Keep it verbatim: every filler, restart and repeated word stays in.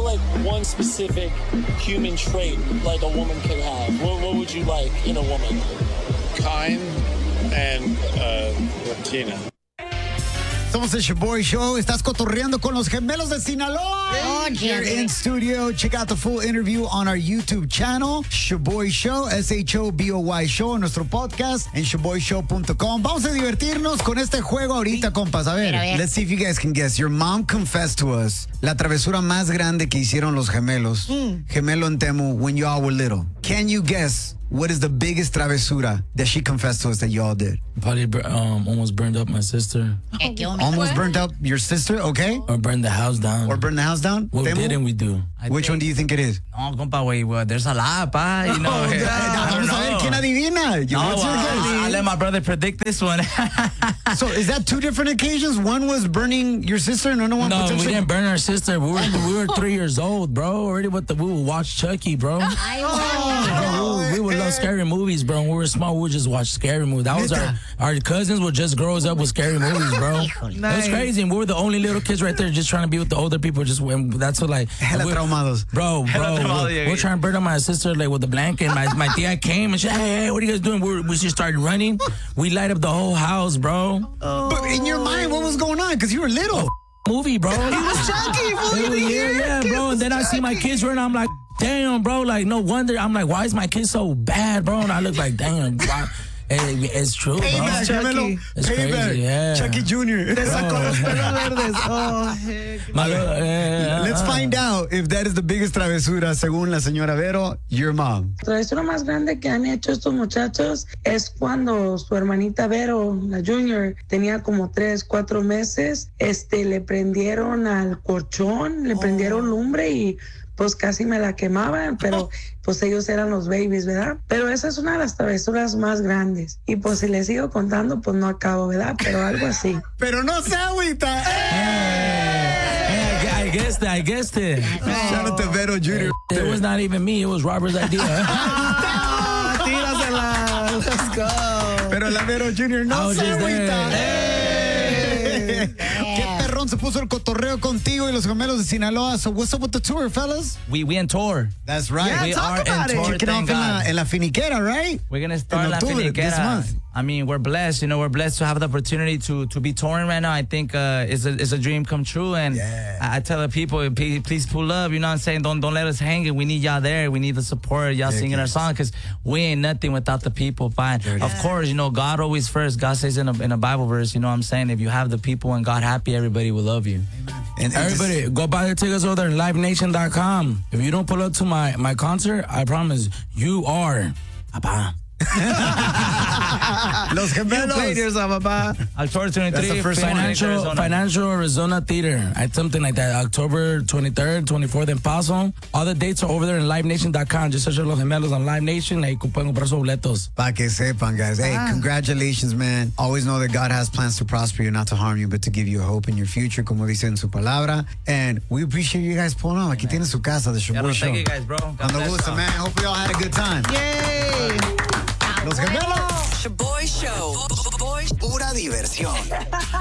like one specific human trait like a woman could have? What, what would you like in a woman? Kind and uh, Latina. Somos el Shoboy Show. Estás cotorreando con los gemelos de Sinaloa. Oh, Here in studio. Check out the full interview on our YouTube channel, Shoboy Show, S H O B O Y Show, en nuestro podcast en shoboy show punto com. Vamos a divertirnos con este juego ahorita, compas. A ver, Pero, a ver. let's see if you guys can guess. Your mom confessed to us la travesura más grande que hicieron los gemelos. Mm. Gemelo en Temu when you all were little. Can you guess what is the biggest travesura that she confessed to us that y'all did? Probably um, almost burned up my sister. Eh, ¿qué onda? Almost burnt up your sister, okay? Or burned the house down. Or burn the house down? What Temu? didn't we do? I Which think- one do you think it is? No, compa, güey, well, there's a lot, pa. You know, Oh, eh, I don't Vamos a ver know. quién adivina. You- No, what's your well, guess? I'll, I'll let my brother predict this one. So is that two different occasions? One was burning your sister and another one No, we potentially... didn't burn our sister. We were we were three years old, bro. Already what the we would watch Chucky, bro. Ay, Bro, we, we would love scary movies, bro. When we were small, we would just watch scary movies. That was our our cousins would just grow us up with scary movies, bro. It was crazy, and we were the only little kids right there, just trying to be with the older people. Just when that's what like Hella we- traumados. bro, bro. traumados, We're, yeah. we're trying to burn up my sister like with the blanket. My my tia came and she, hey, hey, what are you guys doing? We, we just started running. We light up the whole house, bro. But in your mind, what was going on? Because you were little. Movie, bro. He was Chucky. Yeah, yeah, yeah, bro. And then I see my kids run. I'm like, damn, bro. Like, no wonder. I'm like, why is my kid so bad, bro? And I look like, damn, why? It- it's true, bro. Payback, gemelo. It's Payback. crazy, yeah. Chucky Junior Oh, My little- yeah, Let's uh, find out if that is the biggest travesura, según la señora Vero, your mom. La travesura más grande que han hecho estos muchachos es cuando su hermanita Vero, la Junior, tenía como tres, cuatro meses. Este, le prendieron al colchón, le prendieron lumbre y pues casi me la quemaban, pero pues ellos eran los babies, ¿verdad? Pero esa es una de las travesuras más grandes. Y pues si les sigo contando, pues no acabo, ¿verdad? Pero algo así. Pero no se agüita. Hey, I, I guessed it. I guessed it. Shout out to Vero Junior It was not even me. It was Robert's idea. tírasela. Let's go. Pero la Vero Junior I no was se just agüita. there. Qué perrón se puso el cotorreo contigo y los gemelos de Sinaloa. So what's up with the tour, fellas? We we in tour. That's right. Yeah, we talk are about in it. tour, Kicking off thank en la, God. en la finiquera, right? We're gonna start En La octubre, this Finiquera. month. I mean, we're blessed. You know, we're blessed to have the opportunity to to be touring right now. I think uh, it's a it's a dream come true. And Yeah. I, I tell the people, please, please pull up. You know what I'm saying? Don't don't let us hang it. We need y'all there. We need the support. Y'all Heck singing our yes. song because we ain't nothing without the people. Fine. Of course, you know, God always first. God says in a, in a Bible verse, you know what I'm saying? If you have the people and God happy, everybody will love you. And, and Everybody, go buy the tickets over there at live nation dot com. If you don't pull up to my, my concert, I promise you are. Apa. Los gemelos. October twenty-third, That's the first one. Financial, Arizona. Financial Arizona Theater. I, something like that. October twenty-third, twenty-fourth in Paso. All the dates are over there in live nation dot com. Just search Los Gemelos on Live Nation. Ahí pueden comprar sus boletos. Pa' que sepan, guys. Hey, congratulations, man. Always know that God has plans to prosper you, not to harm you, but to give you hope in your future, como dice en su palabra. And we appreciate you guys pulling up. Aquí tiene su casa, the Yeah, Shoboy Show. thank you guys, bro. God Cuando bless gusta, y'all. man. Hope we all had a good time. Yay! Los gemelos. Shoboy Show. Pura diversión.